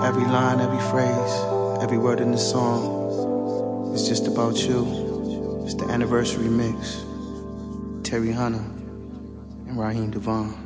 Every line, every phrase, every word in the song is just about you. It's the anniversary mix. Terry Hunter and Raheem Devon.